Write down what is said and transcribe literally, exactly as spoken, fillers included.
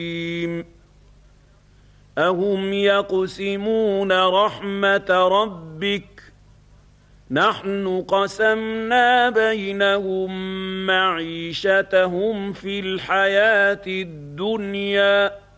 أهم يقسمون رحمة ربك نحن قسمنا بينهم معيشتهم في الحياة الدنيا